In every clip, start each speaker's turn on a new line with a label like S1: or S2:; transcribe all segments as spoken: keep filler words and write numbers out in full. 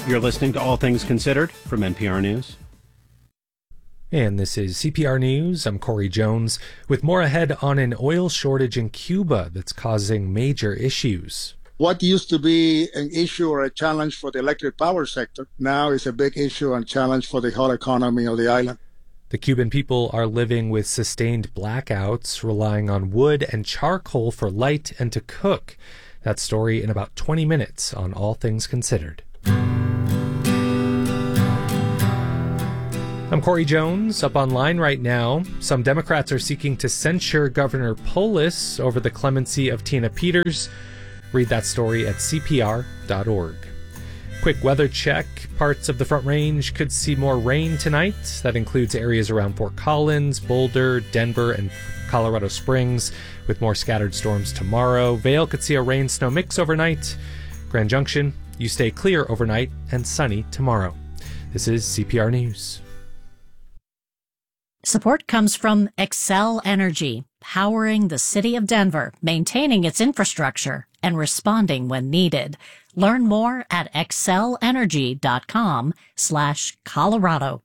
S1: You're listening to All Things Considered from N P R News.
S2: And this is C P R News. I'm Corey Jones with more ahead on an oil shortage in Cuba that's causing major issues.
S3: What used to be an issue or a challenge for the electric power sector now is a big issue and challenge for the whole economy of the island.
S2: The Cuban people are living with sustained blackouts, relying on wood and charcoal for light and to cook. That story in about twenty minutes on All Things Considered. I'm Corey Jones. Up online right now, some Democrats are seeking to censure Governor Polis over the clemency of Tina Peters. Read that story at C P R dot org. Quick weather check. Parts of the Front Range could see more rain tonight. That includes areas around Fort Collins, Boulder, Denver, and Colorado Springs, with more scattered storms tomorrow. Vail could see a rain-snow mix overnight. Grand Junction, you stay clear overnight and sunny tomorrow. This is C P R News.
S4: Support comes from Xcel Energy, powering the city of Denver, maintaining its infrastructure, and responding when needed. Learn more at xcel energy dot com slash Colorado.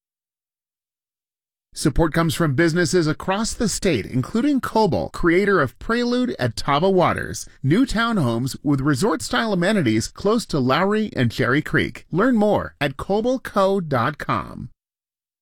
S5: Support comes from businesses across the state, including Cobalt, creator of Prelude at Taba Waters, new townhomes with resort-style amenities close to Lowry and Cherry Creek. Learn more at cobalt co dot com.